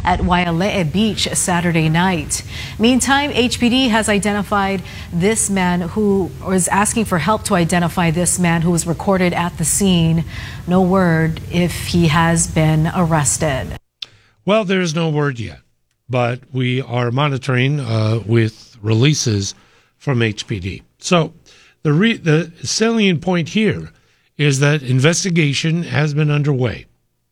at Waiale'e Beach Saturday night. Meantime, HPD has identified this man who is asking for help to identify this man who was recorded at the scene. No word if he has been arrested. Well, there's no word yet, but we are monitoring with releases from HPD. So the salient point here is that investigation has been underway.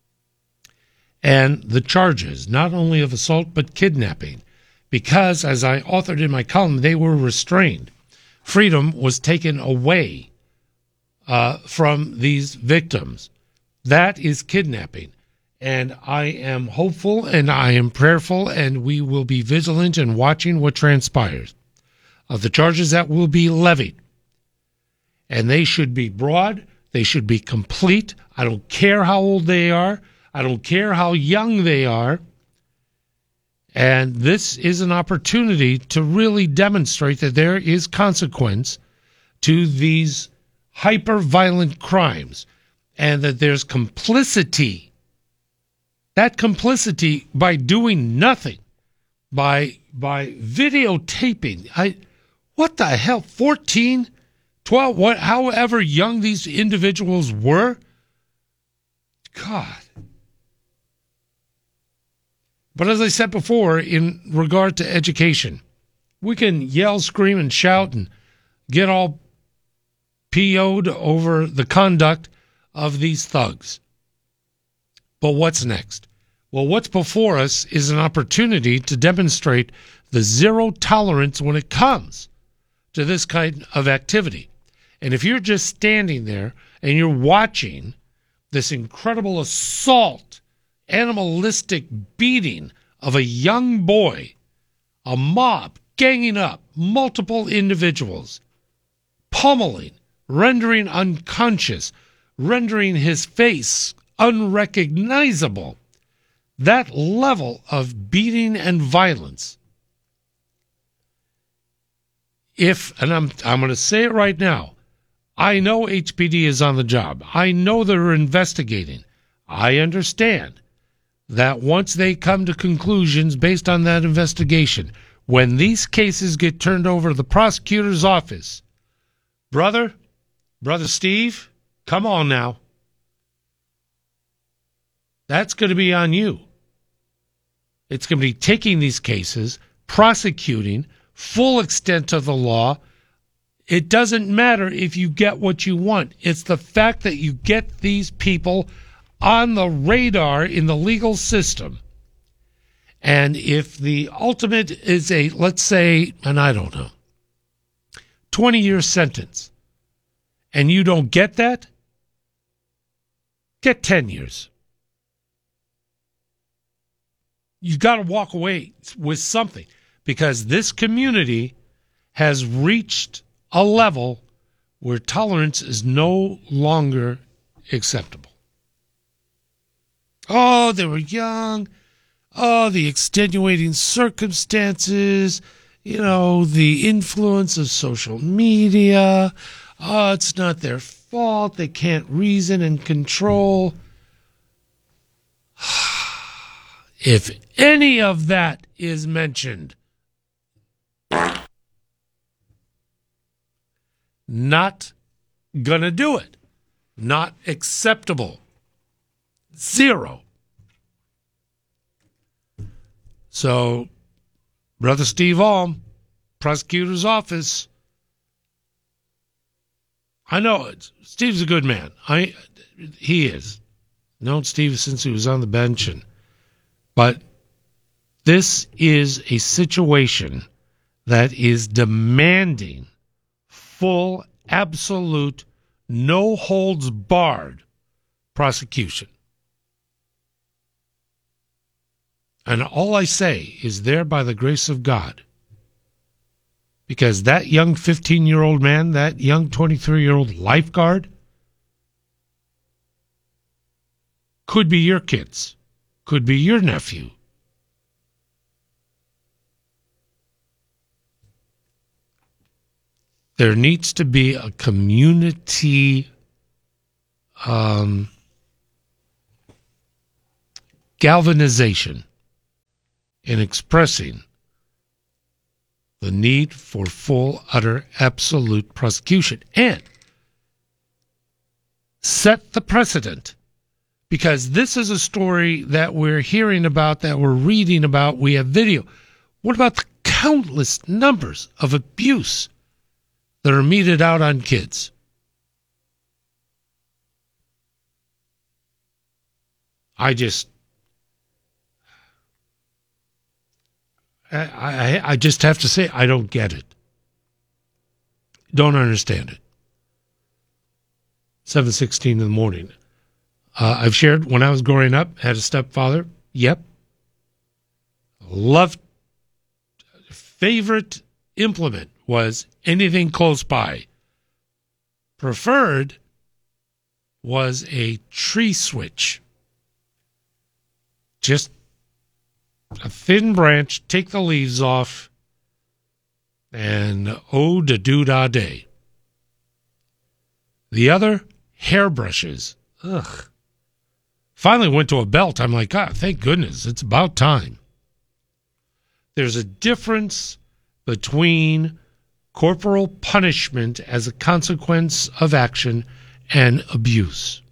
And the charges, not only of assault, but kidnapping, because, as I authored in my column, they were restrained. Freedom was taken away from these victims. That is kidnapping. And I am hopeful and I am prayerful, and we will be vigilant and watching what transpires of the charges that will be levied. And they should be broad. They should be complete. I don't care how old they are. I don't care how young they are. And this is an opportunity to really demonstrate that there is consequence to these hyper-violent crimes and that there's complicity. That complicity by doing nothing, by videotaping. What the hell, 14, 12, however young these individuals were? God. But as I said before, in regard to education, we can yell, scream, and shout and get all PO'd over the conduct of these thugs. But what's next? Well, what's before us is an opportunity to demonstrate the zero tolerance when it comes to this kind of activity. And if you're just standing there and you're watching this incredible assault, animalistic beating of a young boy, a mob ganging up, multiple individuals, pummeling, rendering unconscious, rendering his face unrecognizable, that level of beating and violence, and I'm going to say it right now, I know HPD is on the job. I know they're investigating. I understand that once they come to conclusions based on that investigation, when these cases get turned over to the prosecutor's office, Brother Steve, come on now. That's going to be on you. It's going to be taking these cases, prosecuting, full extent of the law. It doesn't matter if you get what you want. It's the fact that you get these people on the radar in the legal system. And if the ultimate is a, let's say, and I don't know, 20-year sentence, and you don't get that, get 10 years. You've got to walk away with something, because this community has reached a level where tolerance is no longer acceptable. Oh, they were young. Oh, the extenuating circumstances, the influence of social media. Oh, it's not their fault. They can't reason and control. If any of that is mentioned, not gonna do it. Not acceptable. Zero. So, Brother Steve Alm, prosecutor's office, I know Steve's a good man. He is. Known Steve since he was on the bench, but this is a situation that is demanding full, absolute, no holds barred prosecution. And all I say is there by the grace of God. Because that young 15-year-old man, that young 23-year-old lifeguard, could be your kids, could be your nephew. There needs to be a community galvanization in expressing the need for full, utter, absolute prosecution and set the precedent. Because this is a story that we're hearing about, that we're reading about, we have video. What about the countless numbers of abuse that are meted out on kids? I just have to say, I don't get it. Don't understand it. 7:16 in the morning. I've shared when I was growing up, had a stepfather. Yep. Loved, favorite implement was anything close by. Preferred was a tree switch. Just a thin branch, take the leaves off, and oh, da do da day. The other, hairbrushes. Ugh. Finally went to a belt. I'm like, God, thank goodness. It's about time. There's a difference between corporal punishment as a consequence of action and abuse.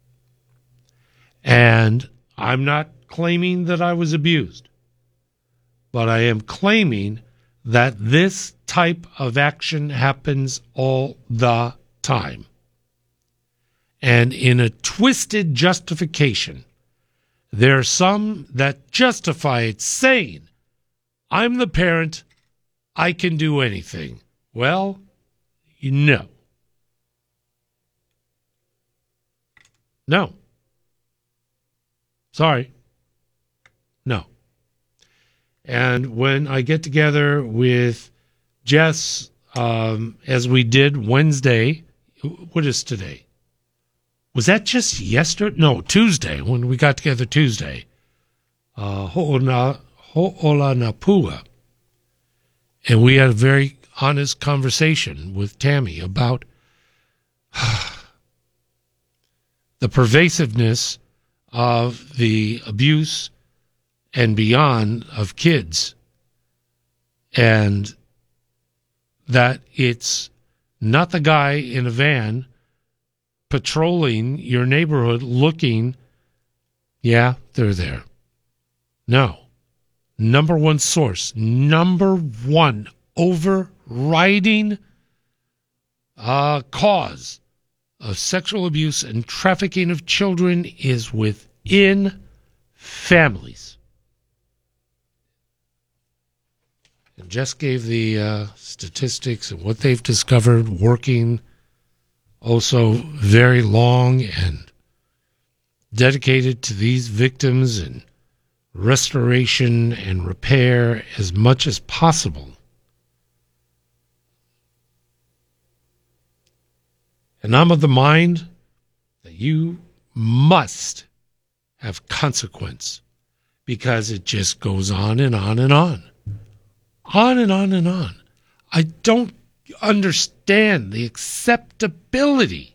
And I'm not claiming that I was abused, but I am claiming that this type of action happens all the time. And in a twisted justification, there are some that justify it saying, I'm the parent, I can do anything. Well, no. No. Sorry. No. And when I get together with Jess, as we did Wednesday, what is today? Was that just yesterday? No, Tuesday, when we got together Tuesday. Ho'olanapua. And we had a very honest conversation with Tammy about the pervasiveness of the abuse and beyond of kids, and that it's not the guy in a van patrolling your neighborhood looking, yeah, they're there. No. Number one source, number one overriding cause of sexual abuse and trafficking of children is within families. And Jess gave the statistics and what they've discovered working also very long and dedicated to these victims and restoration and repair as much as possible. And I'm of the mind that you must have consequence, because it just goes on and on and on. On and on and on. I don't understand the acceptability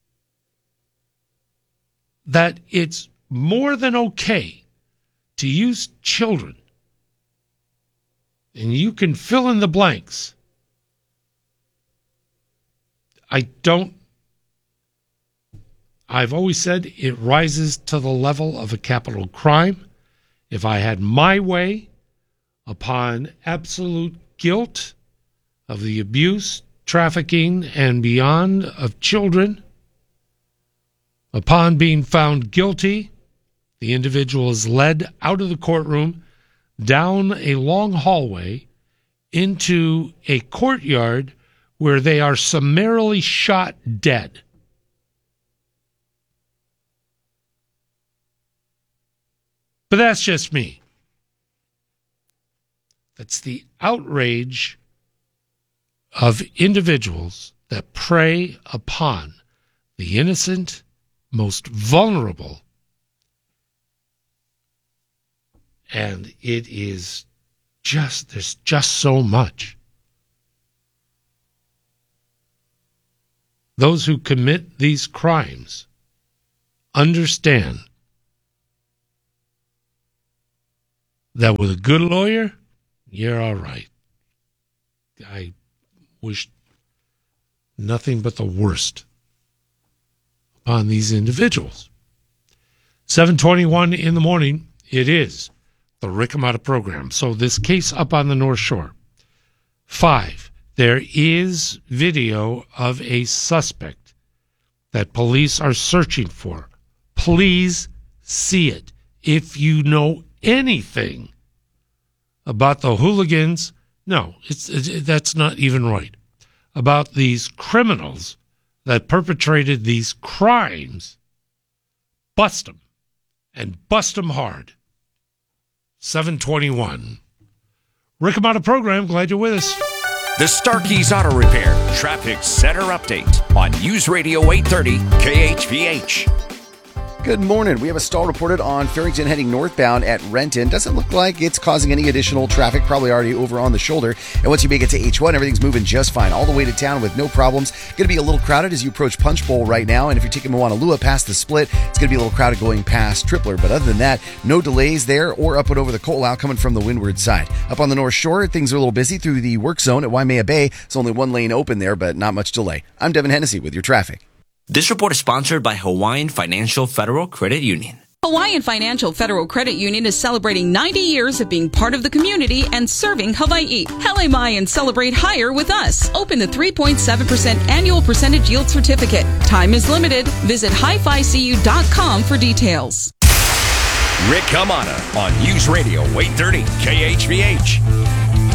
that it's more than okay to use children, and you can fill in the blanks. I've always said it rises to the level of a capital crime. If I had my way, upon absolute guilt of the abuse, trafficking, and beyond of children, upon being found guilty, the individual is led out of the courtroom, down a long hallway, into a courtyard where they are summarily shot dead. But that's just me. That's the outrage of individuals that prey upon the innocent, most vulnerable. And it is just, there's just so much. Those who commit these crimes understand that with a good lawyer, you're all right. I wish nothing but the worst upon these individuals. 7:21 in the morning, it is the Rick Amato program. So this case up on the North Shore. 5, there is video of a suspect that police are searching for. Please see it. If you know anything about the hooligans, no, that's not even right. About these criminals that perpetrated these crimes, bust them, and bust them hard. 7:21. Rick Amato program, glad you're with us. The Starkey's Auto Repair Traffic Center Update on News Radio 830 KHVH. Good morning. We have a stall reported on Farrington heading northbound at Renton. Doesn't look like it's causing any additional traffic, probably already over on the shoulder. And once you make it to H1, everything's moving just fine. All the way to town with no problems. Going to be a little crowded as you approach Punch Bowl right now. And if you're taking Moanalua past the split, it's going to be a little crowded going past Tripler. But other than that, no delays there or up and over the Coal coming from the windward side. Up on the North Shore, things are a little busy through the work zone at Waimea Bay. It's only one lane open there, but not much delay. I'm Devin Hennessy with your traffic. This report is sponsored by Hawaiian Financial Federal Credit Union. Hawaiian Financial Federal Credit Union is celebrating 90 years of being part of the community and serving Hawaii. Hele mai and celebrate higher with us. Open the 3.7% annual percentage yield certificate. Time is limited. Visit hificu.com for details. Rick Amato on News Radio 830 KHVH.